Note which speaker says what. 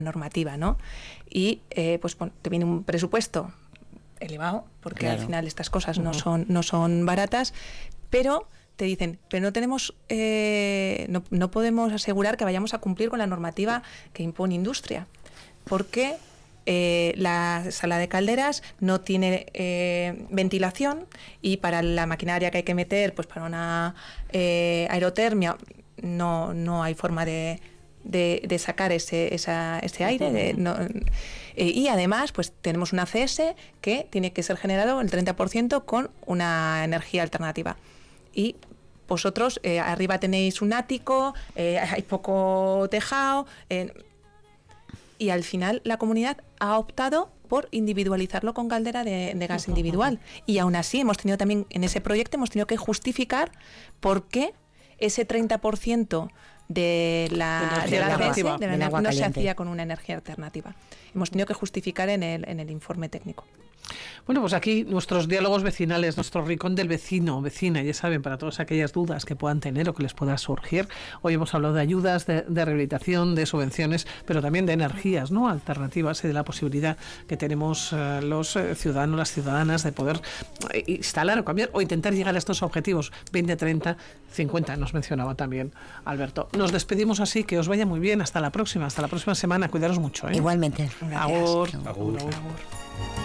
Speaker 1: normativa, ¿no? Y pues bueno, te viene un presupuesto elevado, porque al final estas cosas no son baratas, pero te dicen, pero no tenemos, no podemos asegurar que vayamos a cumplir con la normativa que impone industria, porque la sala de calderas no tiene ventilación, y para la maquinaria que hay que meter, pues para una aerotermia, no hay forma de sacar ese aire. Y además, pues tenemos un ACS que tiene que ser generado el 30% con una energía alternativa. Y vosotros arriba tenéis un ático, hay poco tejado, y al final la comunidad ha optado por individualizarlo con caldera de gas individual. Y aún así hemos tenido también, en ese proyecto, hemos tenido que justificar por qué ese 30% de la ACS no se hacía con una energía alternativa. Hemos tenido que justificar en el informe técnico.
Speaker 2: Bueno, pues aquí nuestros diálogos vecinales, nuestro rincón del vecino, vecina, ya saben, para todas aquellas dudas que puedan tener o que les pueda surgir. Hoy hemos hablado de ayudas, de rehabilitación, de subvenciones, pero también de energías, ¿no?, alternativas, y de la posibilidad que tenemos los ciudadanos, las ciudadanas, de poder instalar o cambiar o intentar llegar a estos objetivos 20, 30, 50, nos mencionaba también Alberto. Nos despedimos así, que os vaya muy bien, hasta la próxima semana, cuidaros mucho, ¿eh?
Speaker 3: Igualmente.
Speaker 2: Agur.
Speaker 4: Agur.
Speaker 2: Agur.